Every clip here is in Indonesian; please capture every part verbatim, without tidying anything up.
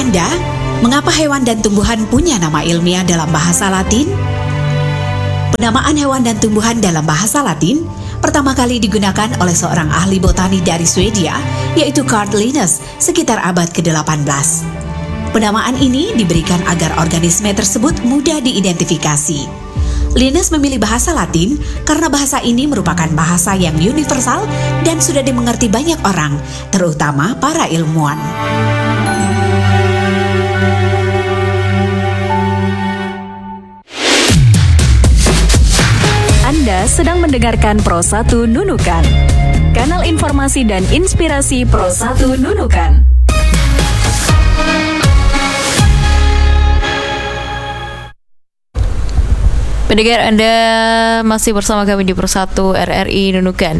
Anda, mengapa hewan dan tumbuhan punya nama ilmiah dalam bahasa Latin? Penamaan hewan dan tumbuhan dalam bahasa Latin pertama kali digunakan oleh seorang ahli botani dari Swedia, yaitu Carl Linnaeus, sekitar abad ke-delapan belas. Penamaan ini diberikan agar organisme tersebut mudah diidentifikasi. Linnaeus memilih bahasa Latin karena bahasa ini merupakan bahasa yang universal dan sudah dimengerti banyak orang, terutama para ilmuwan. Anda sedang mendengarkan Pro satu Nunukan, kanal informasi dan inspirasi Pro satu Nunukan. Pendengar, Anda masih bersama kami di Pro satu R R I Nunukan.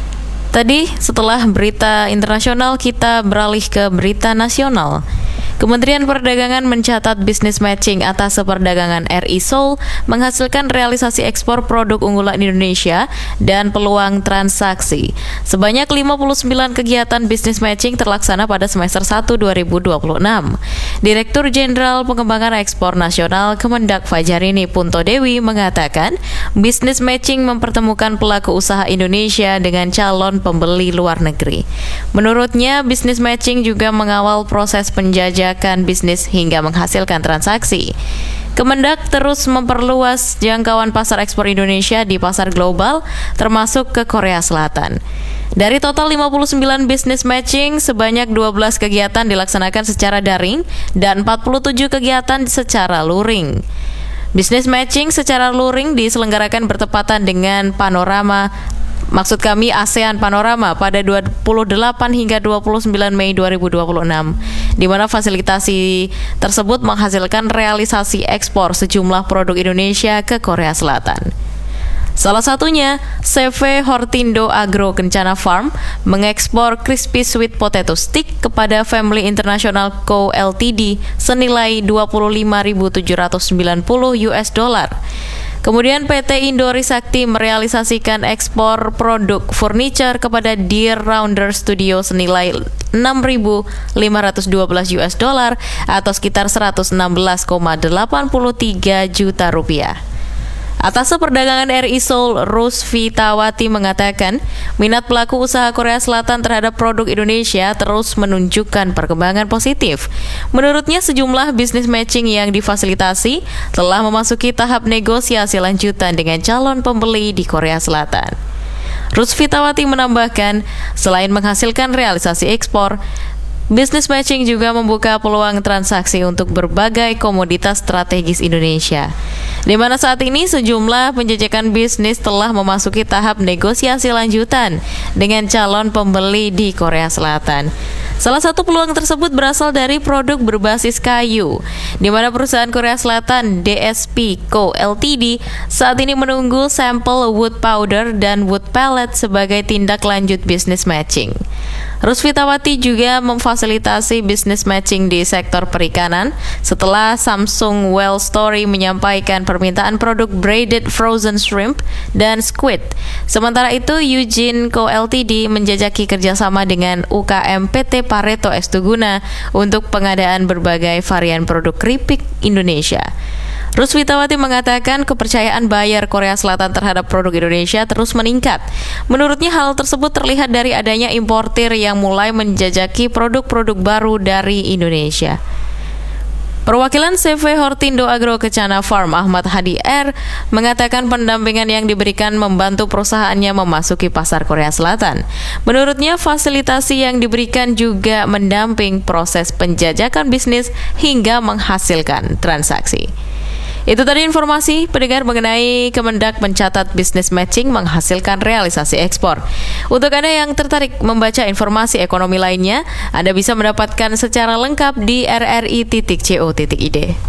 Tadi setelah berita internasional, kita beralih ke berita nasional. Kementerian Perdagangan mencatat bisnis matching atas perdagangan R I Seoul menghasilkan realisasi ekspor produk unggulan Indonesia dan peluang transaksi. Sebanyak lima puluh sembilan kegiatan bisnis matching terlaksana pada semester satu dua ribu dua puluh enam. Direktur Jenderal Pengembangan Ekspor Nasional Kemendak Fajarini Punto Dewi mengatakan, bisnis matching mempertemukan pelaku usaha Indonesia dengan calon pembeli luar negeri. Menurutnya, bisnis matching juga mengawal proses penjajahan bisnis hingga menghasilkan transaksi. Kemendak terus memperluas jangkauan pasar ekspor Indonesia di pasar global, termasuk ke Korea Selatan. Dari total lima puluh sembilan bisnis matching, sebanyak dua belas kegiatan dilaksanakan secara daring dan empat puluh tujuh kegiatan secara luring. Bisnis matching secara luring diselenggarakan bertepatan dengan panorama Maksud kami ASEAN Panorama pada dua puluh delapan hingga dua puluh sembilan Mei dua ribu dua puluh enam, di mana fasilitasi tersebut menghasilkan realisasi ekspor sejumlah produk Indonesia ke Korea Selatan. Salah satunya, C V Hortindo Agro Kencana Farm mengekspor crispy sweet potato stick kepada Family International Co. Ltd senilai dua puluh lima ribu tujuh ratus sembilan puluh U S dollar. Kemudian P T Indori Sakti merealisasikan ekspor produk furniture kepada Deer Rounder Studio senilai enam ribu lima ratus dua belas U S dollar atau sekitar seratus enam belas koma delapan tiga juta rupiah. Atas perdagangan R I Seoul, Rusvitawati mengatakan, minat pelaku usaha Korea Selatan terhadap produk Indonesia terus menunjukkan perkembangan positif. Menurutnya, sejumlah bisnis matching yang difasilitasi telah memasuki tahap negosiasi lanjutan dengan calon pembeli di Korea Selatan. Rusvitawati menambahkan, selain menghasilkan realisasi ekspor, bisnis matching juga membuka peluang transaksi untuk berbagai komoditas strategis Indonesia, di mana saat ini sejumlah penjajakan bisnis telah memasuki tahap negosiasi lanjutan dengan calon pembeli di Korea Selatan. Salah satu peluang tersebut berasal dari produk berbasis kayu, di mana perusahaan Korea Selatan D S P Co. Ltd saat ini menunggu sampel wood powder dan wood pellet sebagai tindak lanjut bisnis matching. Rusvitawati juga memfasilitasi bisnis matching di sektor perikanan setelah Samsung Well Story menyampaikan permintaan produk braided frozen shrimp dan squid. Sementara itu, Eugene Co. Ltd menjajaki kerjasama dengan U K M P T Pareto Estuguna untuk pengadaan berbagai varian produk keripik Indonesia. Rusvitawati mengatakan kepercayaan buyer Korea Selatan terhadap produk Indonesia terus meningkat. Menurutnya hal tersebut terlihat dari adanya importir yang mulai menjajaki produk-produk baru dari Indonesia. Perwakilan C V Hortindo Agro Kencana Farm Ahmad Hadi R mengatakan pendampingan yang diberikan membantu perusahaannya memasuki pasar Korea Selatan. Menurutnya fasilitasi yang diberikan juga mendamping proses penjajakan bisnis hingga menghasilkan transaksi. Itu tadi informasi pendengar mengenai Kemendak mencatat bisnis matching menghasilkan realisasi ekspor. Untuk Anda yang tertarik membaca informasi ekonomi lainnya, Anda bisa mendapatkan secara lengkap di r r i titik co titik i d.